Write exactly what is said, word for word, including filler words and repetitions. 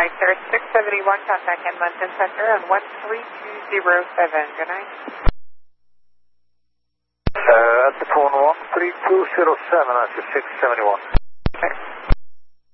Right, sir, six seventy-one, contact Edmonton Center on one three two zero seven. Good night. Uh, at the phone one three two zero seven, that's six seventy-one.